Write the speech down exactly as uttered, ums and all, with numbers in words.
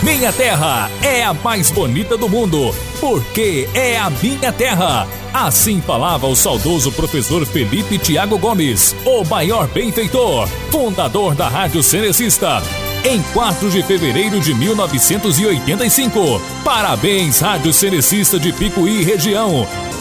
Minha terra é a mais bonita do mundo, porque é a minha terra. Assim falava o saudoso professor Felipe Tiago Gomes, o maior benfeitor, fundador da Rádio Cenecista. Em quatro de fevereiro de mil novecentos e oitenta e cinco. Parabéns, Rádio Cenecista de Picuí região.